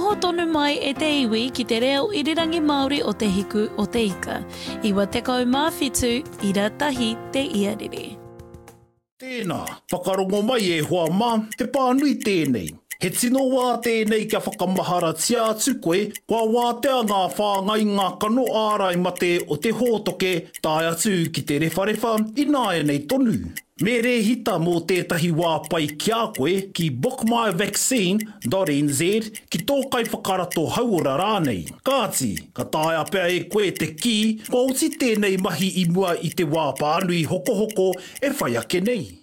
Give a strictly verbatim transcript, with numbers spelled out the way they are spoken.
noho tonu mai e te iwi ki te reo irirangi Māori o te hiku o te ika. Iwa tekau mā whitu, ira tahi te iarere. Tēnā, whakarongo mai e hoa mā, he pānui tēnei. He tino wā tēnei kia whakamahara tia atu koe, kua wātea ngā whāngai ngā kano ārai mate o te hōtoke, tāi atu ki te rewharewa, ināia nei tonu. Me re hita mō tētahi wā pai ki a koe ki book my vaccine dot n z ki tōkai whakarato hauora rānei. Kāti, ka tāia pēr e koe te ki, kua uti tēnei mahi i mua i te wā pānui hoko hoko e whai ake nei.